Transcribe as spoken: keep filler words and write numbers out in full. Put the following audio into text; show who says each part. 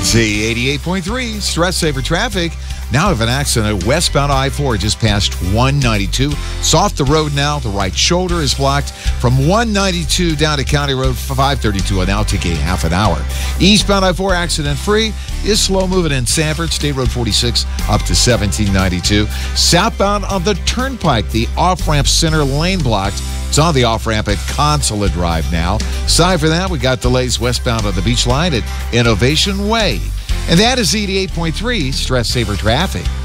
Speaker 1: Z eighty-eight point three, Stress Saver Traffic. Now have an accident westbound I four just past one ninety-two. It's off the road now. The right shoulder is blocked from one ninety-two down to County Road five thirty-two. Will now take a half an hour. Eastbound I four accident free is slow moving in Sanford, State Road forty-six up to seventeen ninety-two. Southbound on the Turnpike, the off-ramp center lane blocked. It's on the off-ramp at Consulate Drive now. Aside for that, we got delays westbound on the Beach Line at Innovation Way. And that is eighty-eight point three Stress Saver Traffic.